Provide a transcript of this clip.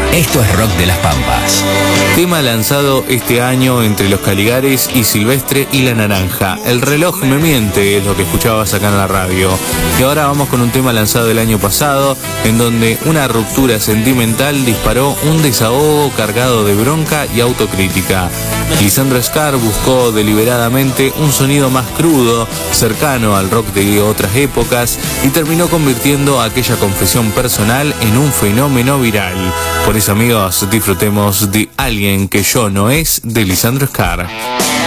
Esto es Rock de las Pampas. Tema lanzado este año entre Los Caligares y Silvestre y La Naranja. El reloj me miente es lo que escuchabas acá en la radio. Y ahora vamos con un tema lanzado el año pasado, en donde una ruptura sentimental disparó un desahogo cargado de bronca y autocrítica. Lisandro Scar buscó deliberadamente un sonido más crudo, cercano al rock de otras épocas, y terminó convirtiendo aquella confesión personal en un fenómeno viral. Por eso, amigos, disfrutemos de Alguien que yo no es, de Lisandro Scar.